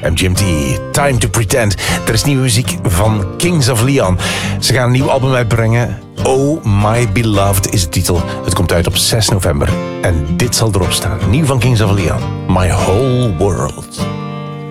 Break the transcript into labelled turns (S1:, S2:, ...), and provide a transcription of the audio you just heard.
S1: MGMT, Time to Pretend. Er is nieuwe muziek van Kings of Leon. Ze gaan een nieuw album uitbrengen. Oh My Beloved is de titel. Het komt uit op 6 november. En dit zal erop staan. Nieuw van Kings of Leon. My Whole World.